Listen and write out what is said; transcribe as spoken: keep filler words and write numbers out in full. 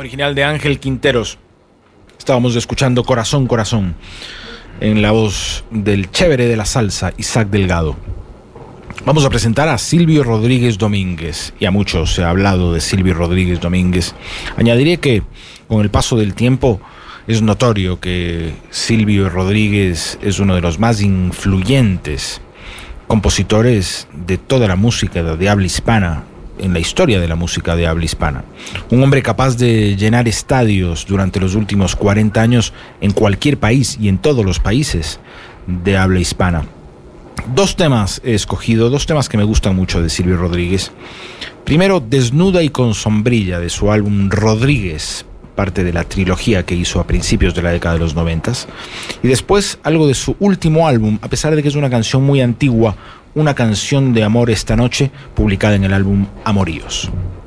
Original de Ángel Quinteros. Estábamos escuchando Corazón, Corazón, en la voz del chévere de la salsa, Isaac Delgado. Vamos a presentar a Silvio Rodríguez Domínguez, y a muchos se ha hablado de Silvio Rodríguez Domínguez. Añadiré que con el paso del tiempo es notorio que Silvio Rodríguez es uno de los más influyentes compositores de toda la música de habla hispana, en la historia de la música de habla hispana. Un hombre capaz de llenar estadios durante los últimos cuarenta años en cualquier país y en todos los países de habla hispana. Dos temas he escogido, dos temas que me gustan mucho de Silvio Rodríguez. Primero, Desnuda y con sombrilla, de su álbum Rodríguez, parte de la trilogía que hizo a principios de la década de los noventas. Y después algo de su último álbum, a pesar de que es una canción muy antigua, Una canción de amor esta noche, publicada en el álbum Amoríos.